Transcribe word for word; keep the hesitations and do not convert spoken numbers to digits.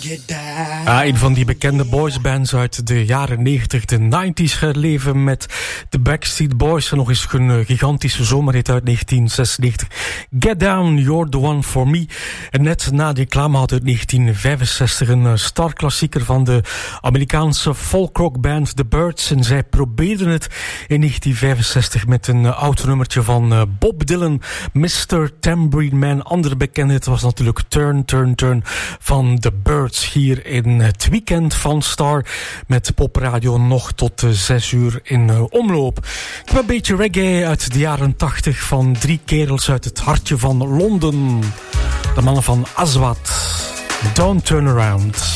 Ah, een van die bekende boysbands uit de jaren negentig, de nineties, herleven met de Backstreet Boys. En nog eens een gigantische zomerhit uit negentien zesennegentig. Get Down, You're the One for Me. En net na de reclame had uit negentien vijfenzestig een starklassieker van de Amerikaanse folkrockband The Byrds. En zij probeerden het in negentien vijfenzestig met een oud nummertje van Bob Dylan, mister Tambourine Man. Andere bekende hit was natuurlijk Turn, Turn, Turn van The Byrds. Hier in het weekend van Star met popradio nog tot zes uur in uh, omloop. Ik heb een beetje reggae uit de jaren tachtig van drie kerels uit het hartje van Londen. De mannen van Aswad. Don't Turn Around.